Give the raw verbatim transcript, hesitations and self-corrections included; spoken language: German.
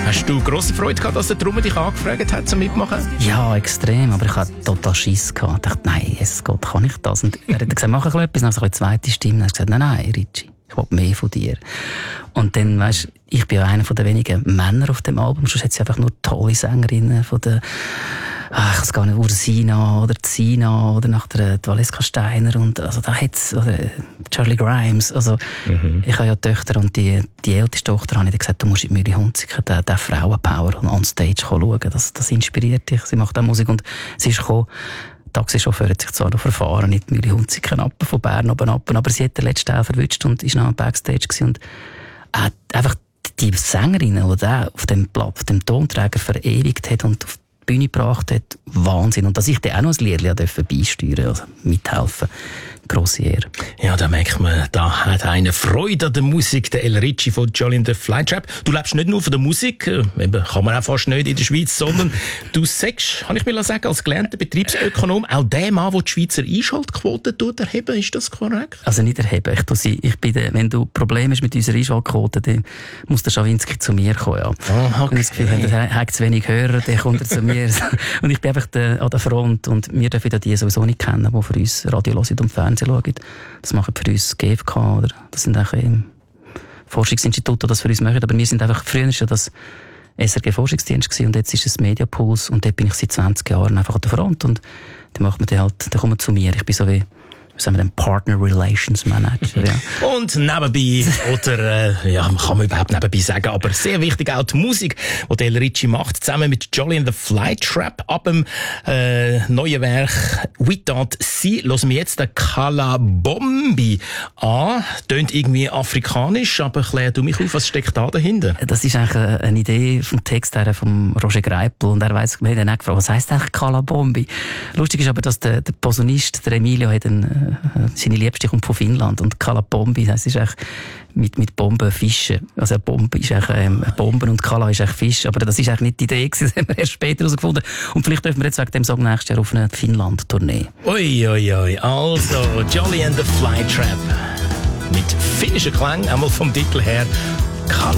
Hast du grosse Freude gehabt, dass der Drummer dich angefragt hat, zum Mitmachen? Ja, extrem, aber ich hatte total Schiss gehabt. Ich dachte, nein, Jesus Gott, kann ich das? Und er hat gesagt, mach ein bisschen etwas, dann so eine zweite Stimme. Dann hat er gesagt, nein, nein, Richie, ich will mehr von dir. Und dann, weisst, ich bin ja einer der wenigen Männer auf dem Album, sonst hat sie einfach nur tolle Sängerinnen von der, ach, ich weiß gar nicht, Ursina oder Zina oder nach der Valeska Steiner und, also da hat's, oder Charlie Grimes, also, mhm. ich habe ja Töchter und die, die älteste Tochter habe ich gesagt, du musst in die Mühle Hunziken, der, der Frauenpower on Stage schauen, das, das inspiriert dich, sie macht auch Musik und sie ist gekommen. Der Taxichauffeur hat sich zwar noch verfahren, nicht Mühle Hunziken ab, von Bern oben ab, aber sie hat den letzten Teil verwünscht und ist noch am Backstage gewesen und hat einfach die Sängerin, die er auf dem Blatt, auf dem Tonträger verewigt hat und auf die Bühne gebracht hat, Wahnsinn. Und dass ich dann auch noch ein Liedchen beisteuern, also mithelfen, grosse Ehre. Ja, da merkt man, da hat einer Freude an der Musik, der El Richie von Jolly and the Flytrap. Du lebst nicht nur von der Musik, eben, kann man auch fast nicht in der Schweiz, sondern du sagst, kann ich mir sagen, als gelernter Betriebsökonom, auch der Mann, der die Schweizer Einschaltquote erheben, ist das korrekt? Also nicht erheben, ich, sie, ich bin der, wenn du Probleme hast mit unserer Einschaltquote, dann muss der Schawinski zu mir kommen. Ja. Oh, okay. Wenn ich das Gefühl habe, er hat zu wenig Hörer, dann kommt er zu mir. Und ich bin einfach der, an der Front und wir dürfen die sowieso nicht kennen, die für uns Radio hören und Fernsehen schauen. Das machen für uns G F K, oder? Das sind auch ähm, Forschungsinstitute, die das für uns machen. Aber wir sind einfach, früher war ja das S R G-Forschungsdienst gewesen, und jetzt ist es Mediapuls und dort bin ich seit zwanzig Jahren einfach an der Front und dann macht man den halt, dann kommt man zu mir. Ich bin so wie, wie sagen wir denn, Partner Relations Manager, ja. Und nebenbei, oder, äh, ja, kann man überhaupt nebenbei sagen, aber sehr wichtig auch die Musik, die El Richie macht, zusammen mit Jolly and the Flytrap. Ab dem äh, neuen Werk «We Don't See» hören wir jetzt den Kalabombi an. Tönt irgendwie afrikanisch, aber klär du mich auf, was steckt da dahinter? Das ist eigentlich eine Idee vom Text her von Roger Greipel und er weiss, wir haben ihn auch gefragt, was heisst eigentlich Kalabombi? Lustig ist aber, dass der, der Posaunist, der Emilio, hat einen seine Liebste kommt von Finnland und Kalabombi, das ist echt mit, mit Bomben fischen. Also eine Bombe ist echt, ähm, Bomben und Kala ist echt Fisch, aber das ist echt nicht die Idee gewesen, das haben wir erst später herausgefunden. Und vielleicht dürfen wir jetzt wegen dem Song nächstes Jahr auf eine Finnland-Tournee. Ui, ui, ui. Also, Jolly and the Flytrap. Mit finnischen Klang, einmal vom Titel her, Kala.